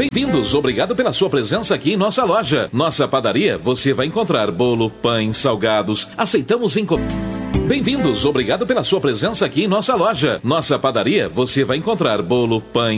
Bem-vindos, obrigado pela sua presença aqui em nossa loja. Nossa padaria, você vai encontrar bolo, pães, salgados. Aceitamos Bem-vindos, obrigado pela sua presença aqui em nossa loja. Nossa padaria, você vai encontrar bolo, pães.